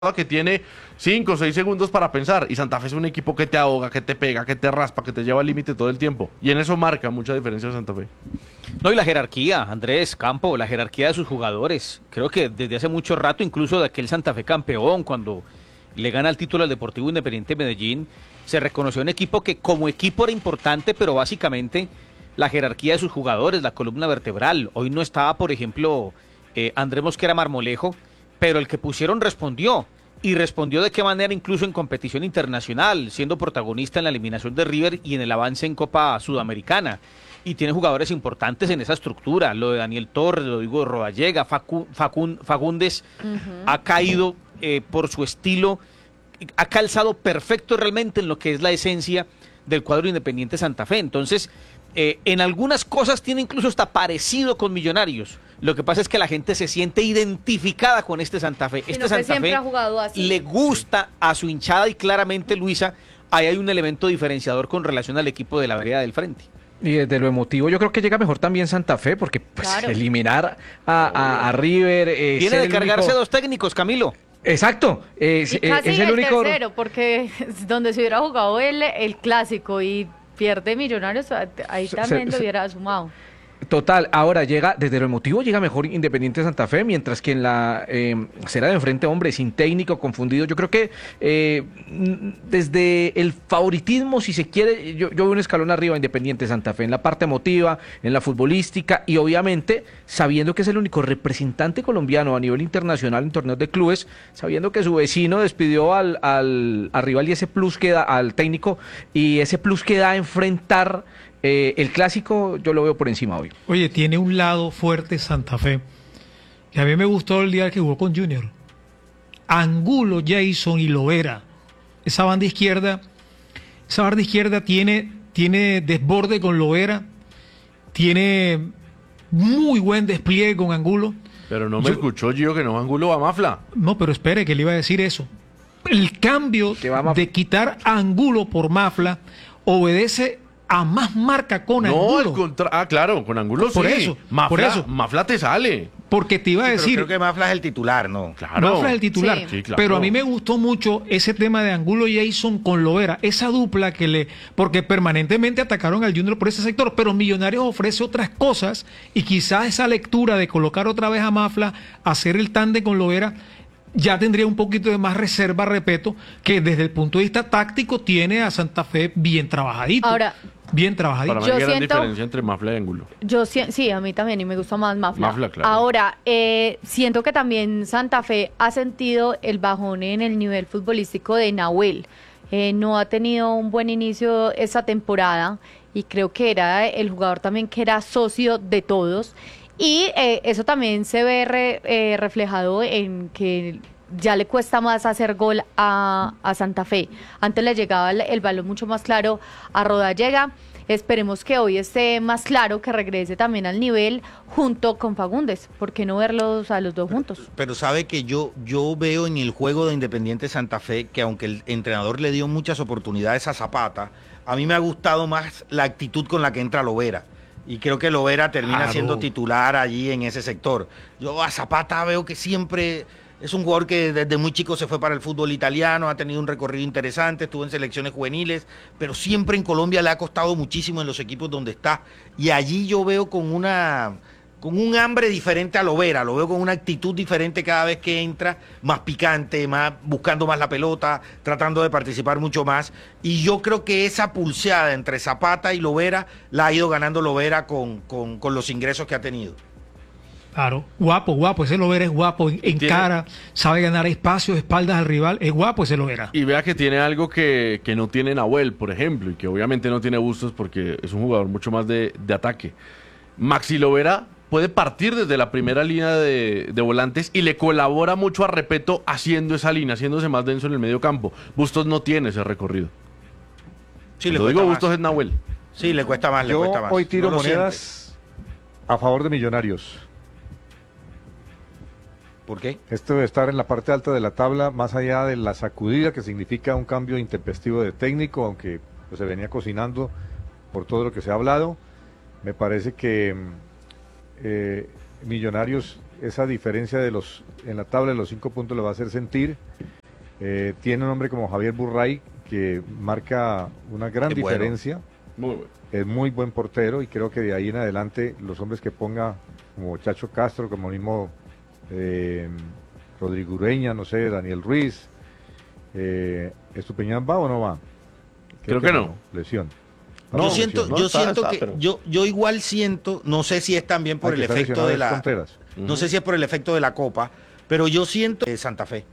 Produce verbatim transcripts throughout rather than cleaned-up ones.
que tiene cinco o seis segundos para pensar, y Santa Fe es un equipo que te ahoga, que te pega, que te raspa, que te lleva al límite todo el tiempo, y en eso marca mucha diferencia de Santa Fe. No, y la jerarquía, Andrés Campo, la jerarquía de sus jugadores. Creo que desde hace mucho rato, incluso de aquel Santa Fe campeón, cuando le gana el título al Deportivo Independiente Medellín, se reconoció un equipo que como equipo era importante, pero básicamente la jerarquía de sus jugadores, la columna vertebral. Hoy no estaba, por ejemplo, eh, Andrés Mosquera Marmolejo, pero el que pusieron respondió, y respondió de qué manera incluso en competición internacional, siendo protagonista en la eliminación de River y en el avance en Copa Sudamericana. Y tiene jugadores importantes en esa estructura, lo de Daniel Torres, lo digo de Rodallega, Facu, Facun, Fagundes uh-huh. ha caído eh, por su estilo, ha calzado perfecto realmente en lo que es la esencia del cuadro Independiente Santa Fe. Entonces, eh, en algunas cosas tiene incluso hasta parecido con Millonarios. Lo que pasa es que la gente se siente identificada con este Santa Fe. Este Santa Fe le gusta a su hinchada y claramente, Luisa, ahí hay un elemento diferenciador con relación al equipo de la vereda del frente. Y desde lo emotivo yo creo que llega mejor también Santa Fe, porque pues, claro. eliminar a, a, a River... Eh, Tiene de cargarse único... dos técnicos, Camilo. Exacto, eh, y casi es el, el único tercero, porque donde se hubiera jugado el, el clásico y pierde Millonarios, ahí también se, lo hubiera sumado. Total, ahora llega, desde lo emotivo llega mejor Independiente Santa Fe, mientras que en la eh, será de enfrente, hombre, sin técnico, confundido. Yo creo que eh, desde el favoritismo, si se quiere, yo, yo veo un escalón arriba Independiente Santa Fe, en la parte emotiva, en la futbolística, y obviamente sabiendo que es el único representante colombiano a nivel internacional en torneos de clubes, sabiendo que su vecino despidió al, al, al rival y ese plus que da al técnico, y ese plus que da a enfrentar Eh, el clásico, yo lo veo por encima hoy. Oye, tiene un lado fuerte Santa Fe, que a mí me gustó el día que jugó con Junior. Angulo, Jason y Lovera. Esa banda izquierda, esa banda izquierda tiene, tiene desborde con Lovera, tiene muy buen despliegue con Angulo. Pero no me yo, escuchó Gio que no Angulo a Mafla. No, pero espere, que le iba a decir eso. El cambio de quitar a Angulo por Mafla obedece a más marca con no, Angulo. No, contra... ah, claro, con Angulo por sí. Eso, Mafla, por eso. Mafla te sale. Porque te iba a sí, decir... Pero creo que Mafla es el titular, ¿no? Claro. Mafla es el titular. Sí. Sí, claro. Pero a mí me gustó mucho ese tema de Angulo y Jason con Lovera. Esa dupla que le... Porque permanentemente atacaron al Junior por ese sector, pero Millonarios ofrece otras cosas y quizás esa lectura de colocar otra vez a Mafla, hacer el tándem con Lovera, ya tendría un poquito de más reserva, repito, que desde el punto de vista táctico tiene a Santa Fe bien trabajadito. Ahora, bien trabajadito. Para mí yo hay gran siento, diferencia entre Mafla y Angulo. Yo sí, a mí también, y me gusta más Mafla. Mafla, claro. Ahora, eh, siento que también Santa Fe ha sentido el bajón en el nivel futbolístico de Nahuel. Eh, no ha tenido un buen inicio esa temporada, y creo que era el jugador también que era socio de todos. Y eh, eso también se ve re, eh, reflejado en que ya le cuesta más hacer gol a, a Santa Fe. Antes le llegaba el, el balón mucho más claro a Rodallega. Esperemos que hoy esté más claro, que regrese también al nivel junto con Fagundes. ¿Por qué no verlos a los dos juntos? Pero, pero sabe que yo, yo veo en el juego de Independiente Santa Fe que aunque el entrenador le dio muchas oportunidades a Zapata, a mí me ha gustado más la actitud con la que entra Lovera. Y creo que Lovera termina claro. siendo titular allí en ese sector. Yo a Zapata veo que siempre es un jugador que desde muy chico se fue para el fútbol italiano, ha tenido un recorrido interesante, estuvo en selecciones juveniles, pero siempre en Colombia le ha costado muchísimo en los equipos donde está. Y allí yo veo con una... con un hambre diferente a Lovera, lo veo con una actitud diferente cada vez que entra, más picante, más buscando más la pelota, tratando de participar mucho más, y yo creo que esa pulseada entre Zapata y Lovera la ha ido ganando Lovera con, con, con los ingresos que ha tenido. Claro, guapo, guapo, ese Lovera es guapo, en, en cara, sabe ganar espacios, espaldas al rival, es guapo ese Lovera. Y vea que tiene algo que, que no tiene Nahuel, por ejemplo, y que obviamente no tiene Bustos porque es un jugador mucho más de, de ataque. Maxi Lovera puede partir desde la primera línea de, de volantes y le colabora mucho a Repeto haciendo esa línea, haciéndose más denso en el medio campo. Bustos no tiene ese recorrido. Sí, le digo más. Bustos es Nahuel. Sí, le cuesta más, le Yo cuesta más. hoy tiro no monedas siente. a favor de Millonarios. ¿Por qué? Esto de estar en la parte alta de la tabla, más allá de la sacudida que significa un cambio intempestivo de técnico, aunque pues, se venía cocinando por todo lo que se ha hablado, me parece que... Eh, Millonarios esa diferencia de los en la tabla de los cinco puntos le va a hacer sentir. Eh, tiene un hombre como Javier Burray que marca una gran Es bueno. diferencia. Muy bueno. Es muy buen portero y creo que de ahí en adelante los hombres que ponga, como Chacho Castro, como mismo eh, Rodrigo Ureña, no sé, Daniel Ruiz, eh, ¿Estupiñán va o no va? Creo que no. Lesión. No, yo siento, no, yo está, siento está, que pero- yo, yo igual siento, no sé si es también por Ah, el que está efecto lesionado de es la, Contreras. no sé si es por el efecto de la Copa, pero yo siento que Santa Fe,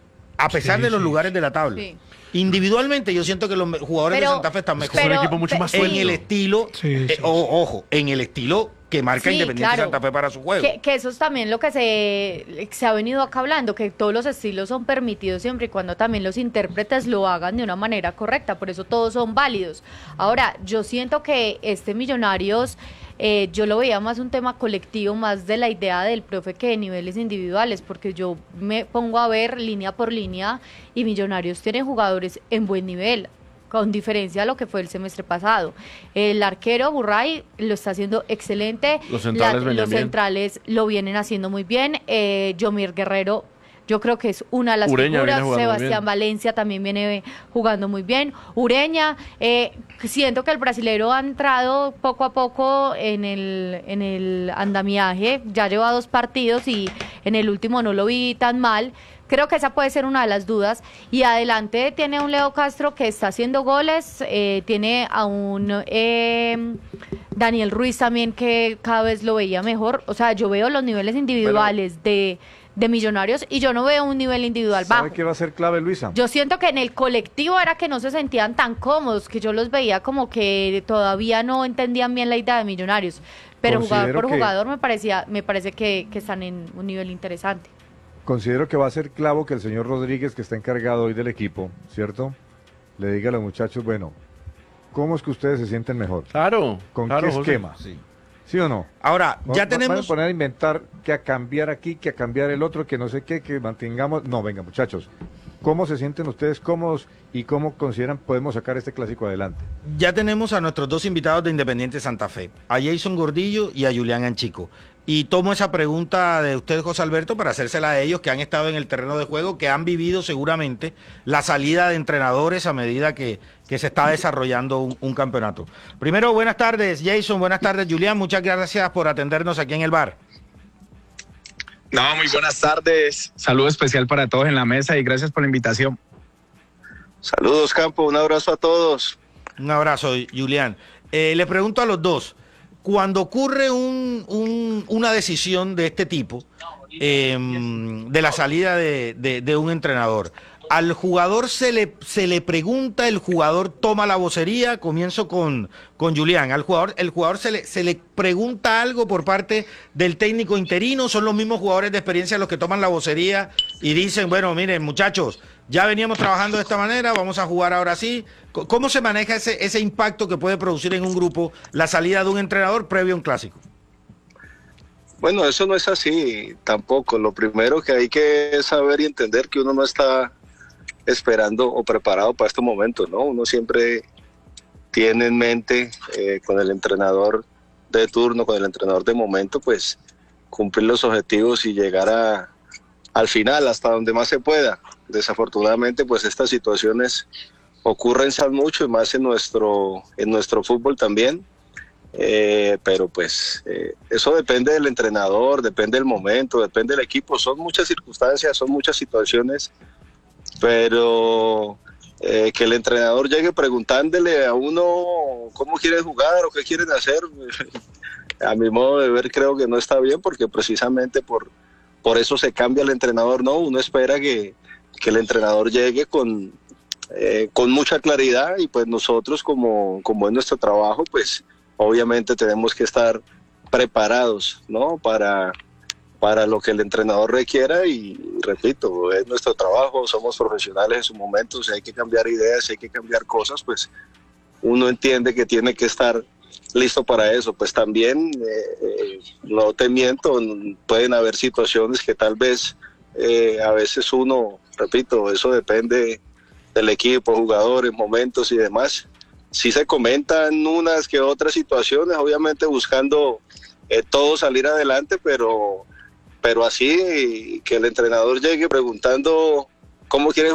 a pesar Sí, de los sí, lugares de la tabla, Sí. individualmente yo siento que los me- jugadores Pero- de Santa Fe están Es que mejor. es un Pero- equipo mucho pe- más sí. En suelto. el estilo, Sí, eh, sí, o- ojo, en el estilo que marca Sí, Independiente claro. Santa Fe para su juego. Que, que eso es también lo que se, se ha venido acá hablando, que todos los estilos son permitidos siempre y cuando también los intérpretes lo hagan de una manera correcta, por eso todos son válidos. Ahora, yo siento que este Millonarios, eh, yo lo veía más un tema colectivo, más de la idea del profe que de niveles individuales, porque yo me pongo a ver línea por línea y Millonarios tiene jugadores en buen nivel, con diferencia a lo que fue el semestre pasado. El arquero Burray lo está haciendo excelente. Los centrales venían los bien. centrales lo vienen haciendo muy bien. Eh, Yomir Guerrero, yo creo que es una de las Ureña viene figuras. jugando muy Sebastián bien. Valencia también viene jugando muy bien. Ureña, eh, siento que el brasilero ha entrado poco a poco en el, en el andamiaje. Ya lleva dos partidos y en el último no lo vi tan mal. Creo que esa puede ser una de las dudas. Y adelante tiene un Leo Castro que está haciendo goles. Eh, tiene a un eh, Daniel Ruiz también que cada vez lo veía mejor. O sea, yo veo los niveles individuales de, de Millonarios y yo no veo un nivel individual ¿Sabe bajo. qué va a ser clave, Luisa? Yo siento que en el colectivo era que no se sentían tan cómodos, que yo los veía como que todavía no entendían bien la idea de Millonarios. Pero jugador Considero por que- jugador me parecía, me parece que, que están en un nivel interesante. Considero que va a ser clavo que el señor Rodríguez, que está encargado hoy del equipo, ¿cierto? Le diga a los muchachos, bueno, ¿cómo es que ustedes se sienten mejor? Claro. ¿Con claro, qué José. esquema? Sí. ¿Sí o no? Ahora, Va- ya va- Van tenemos... a poner a inventar que a cambiar aquí, que a cambiar el otro, que no sé qué, que mantengamos... No, venga, muchachos, ¿cómo se sienten ustedes cómodos y cómo consideran podemos sacar este clásico adelante? Ya tenemos a nuestros dos invitados de Independiente Santa Fe, a Jason Gordillo y a Julián Anchico. Y tomo esa pregunta de usted, José Alberto, para hacérsela a ellos que han estado en el terreno de juego, que han vivido seguramente la salida de entrenadores a medida que, que se está desarrollando un, un campeonato. Primero, buenas tardes, Jason, buenas tardes, Julián, muchas gracias por atendernos aquí en el bar. No, muy buenas tardes. Saludo especial para todos en la mesa y gracias por la invitación. Saludos, Campo, un abrazo a todos. Un abrazo, Julián. Eh, le pregunto a los dos, cuando ocurre un, un- una decisión de este tipo, eh, de la salida de, de- de un entrenador, al jugador se le, se le pregunta, el jugador toma la vocería, comienzo con, con Julián, al jugador, el jugador se le, se le pregunta algo por parte del técnico interino, son los mismos jugadores de experiencia los que toman la vocería y dicen, bueno, miren muchachos, ya veníamos trabajando de esta manera, vamos a jugar ahora sí. C- ¿Cómo se maneja ese, ese impacto que puede producir en un grupo la salida de un entrenador previo a un clásico? Bueno, eso no es así tampoco. Lo primero que hay que saber y entender que uno no está esperando o preparado para estos momentos, ¿no? Uno siempre tiene en mente eh, con el entrenador de turno, con el entrenador de momento, pues cumplir los objetivos y llegar a, al final, hasta donde más se pueda. Desafortunadamente, pues estas situaciones ocurren mucho y más en nuestro, en nuestro fútbol también. Eh, pero pues eh, eso depende del entrenador, depende del momento, depende del equipo, son muchas circunstancias, son muchas situaciones, pero eh, que el entrenador llegue preguntándole a uno cómo quiere jugar o qué quieren hacer, a mi modo de ver creo que no está bien, porque precisamente por, por eso se cambia el entrenador, ¿no? Uno espera que, que el entrenador llegue con, eh, con mucha claridad y pues nosotros como, como es nuestro trabajo, pues obviamente tenemos que estar preparados, ¿no? Para, para lo que el entrenador requiera y, repito, es nuestro trabajo, somos profesionales en su momento, si hay que cambiar ideas, si hay que cambiar cosas, pues uno entiende que tiene que estar listo para eso. Pues también, eh, eh, no te miento, pueden haber situaciones que tal vez eh, a veces uno, repito, eso depende del equipo, jugadores, momentos y demás. Sí se comentan unas que otras situaciones, obviamente buscando eh, todo salir adelante, pero, pero así que el entrenador llegue preguntando cómo quiere